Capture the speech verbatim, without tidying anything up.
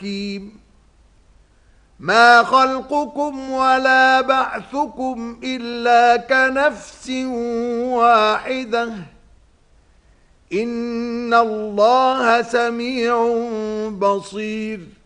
حكيم ما خلقكم ولا بعثكم إلا كنفس واحدة إن الله سميع بصير